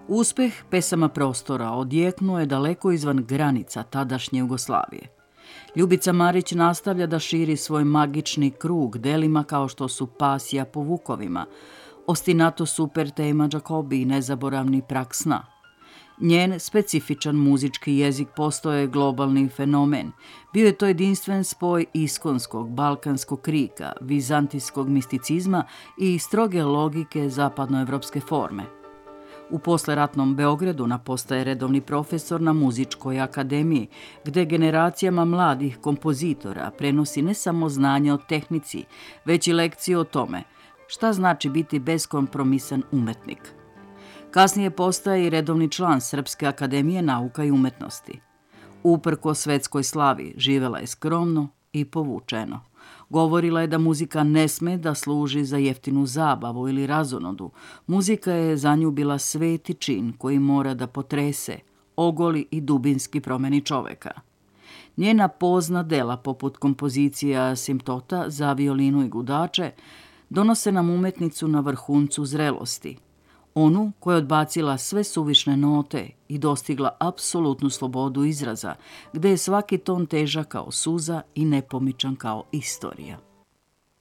Uspeh pesama prostora odjeknuo je daleko izvan granica tadašnje Jugoslavije. Ljubica Marić nastavlja da širi svoj magični krug delima kao što su Pasija po vukovima, Ostinato super tema Jacobi i nezaboravni Prag sna. Njen specifičan muzički jezik postao je globalni fenomen. Bio je to jedinstven spoj iskonskog, balkanskog krika, vizantijskog misticizma i stroge logike zapadnoevropske forme. U posleratnom Beogradu postaje redovni profesor na muzičkoj akademiji, gde generacijama mladih kompozitora prenosi ne samo znanje o tehnici, već i lekcije o tome šta znači biti beskompromisan umetnik. Kasnije postaje i redovni član Srpske akademije nauka i umetnosti. Uprko svetskoj slavi živela je skromno i povučeno. Govorila je da muzika ne sme da služi za jeftinu zabavu ili razonodu. Muzika je za nju bila sveti čin koji mora da potrese, ogoli i dubinski promeni čoveka. Njena pozna dela, poput kompozicija Simptota za violinu i gudače, donose nam umetnicu na vrhuncu zrelosti. Onu koja je odbacila sve suvišne note i dostigla apsolutnu slobodu izraza, gde je svaki ton težak kao suza i nepomičan kao istorija.